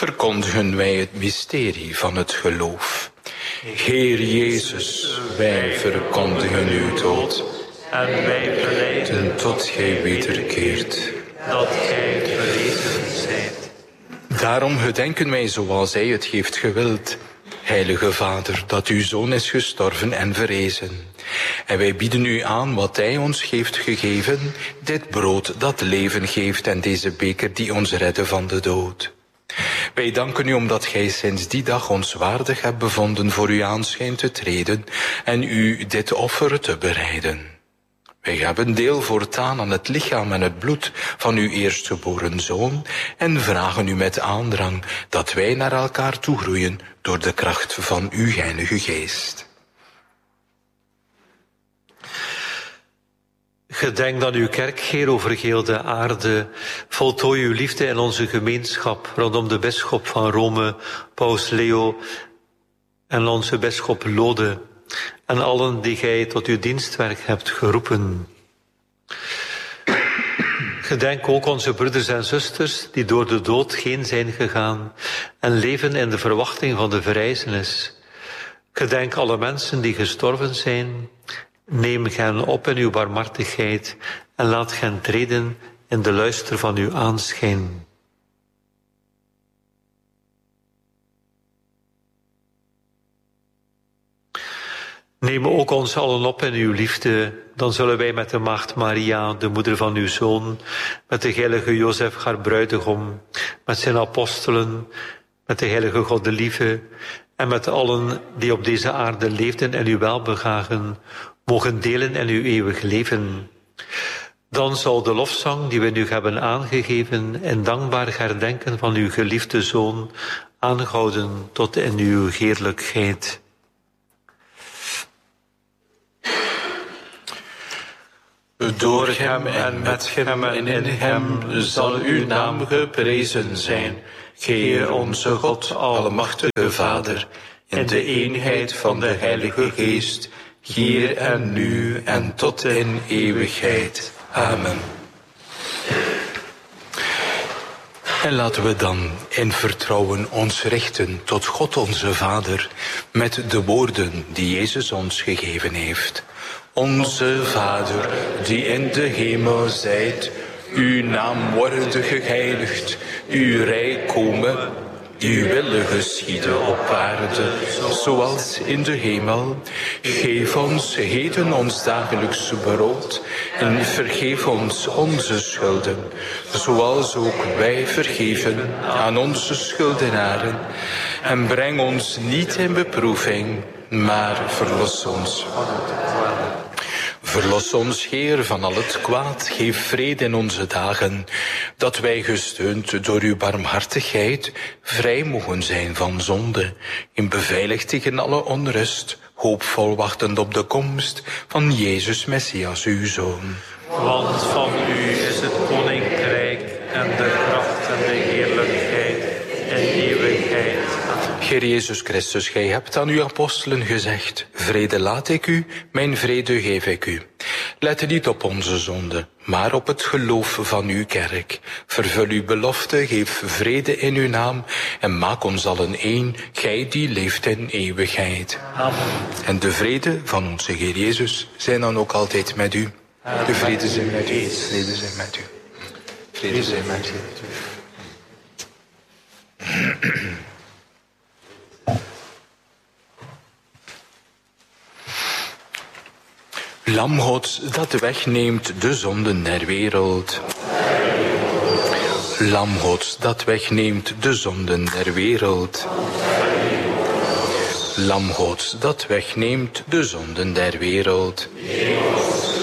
verkondigen wij het mysterie van het geloof. Heer Jezus, wij verkondigen uw dood. En wij belijden tot gij wederkeert. dat gij verrezen zijt. Daarom gedenken wij zoals hij het heeft gewild. Heilige Vader, dat uw Zoon is gestorven en verrezen. En wij bieden u aan wat hij ons heeft gegeven, dit brood dat leven geeft en deze beker die ons redde van de dood. Wij danken u omdat gij sinds die dag ons waardig hebt bevonden voor uw aanschijn te treden en u dit offer te bereiden. Wij hebben deel voortaan aan het lichaam en het bloed van uw eerstgeboren Zoon en vragen u met aandrang dat wij naar elkaar toegroeien door de kracht van uw Heilige Geest. Gedenk dan uw kerk, Heer, over heel de aarde. Voltooi uw liefde in onze gemeenschap rondom de bisschop van Rome, Paus Leo, en onze bisschop Lode, en allen die gij tot uw dienstwerk hebt geroepen. Gedenk ook onze broeders en zusters die door de dood heen zijn gegaan en leven in de verwachting van de verrijzenis. Gedenk alle mensen die gestorven zijn. Neem hen op in uw barmhartigheid en laat hen treden in de luister van uw aanschijn. Neem ook ons allen op in uw liefde, dan zullen wij met de maagd Maria, de moeder van uw Zoon, met de heilige Jozef, haar bruidegom, met zijn apostelen, met de heilige God de Lieve en met allen die op deze aarde leefden en uw welbegagen, mogen delen in uw eeuwig leven. Dan zal de lofzang die we nu hebben aangegeven in dankbaar herdenken van uw geliefde Zoon aanhouden tot in uw heerlijkheid. Door hem en met hem en in hem zal uw naam geprezen zijn, Heer onze God, almachtige Vader, in de eenheid van de Heilige Geest, hier en nu en tot in eeuwigheid. Amen. En laten we dan in vertrouwen ons richten tot God onze Vader met de woorden die Jezus ons gegeven heeft. Onze Vader, die in de hemel zijt, uw naam worde geheiligd, uw rijk komen, uw wil geschieden op aarde, zoals in de hemel. Geef ons heden ons dagelijks brood en vergeef ons onze schulden, zoals ook wij vergeven aan onze schuldenaren. En breng ons niet in beproeving, maar verlos ons van het kwade. Verlos ons, Heer, van al het kwaad, geef vrede in onze dagen, dat wij gesteund door uw barmhartigheid vrij mogen zijn van zonde, in beveiligd tegen alle onrust, hoopvol wachtend op de komst van Jezus Messias, uw Zoon. Want van u is het koninkrijk en de kracht en de heerlijkheid en eeuwigheid. Heer Jezus Christus, gij hebt aan uw apostelen gezegd, vrede laat ik u, mijn vrede geef ik u. Let niet op onze zonde, maar op het geloof van uw kerk. Vervul uw belofte, geef vrede in uw naam en maak ons allen één, gij die leeft in eeuwigheid. Amen. En de vrede van onze Heer Jezus zijn dan ook altijd met u. De vrede zijn met u, vrede zijn met u. Vrede zijn met u. Lam Gods, dat wegneemt de zonden der wereld. Lam Gods, dat wegneemt de zonden der wereld. Lam Gods, dat wegneemt de zonden der wereld.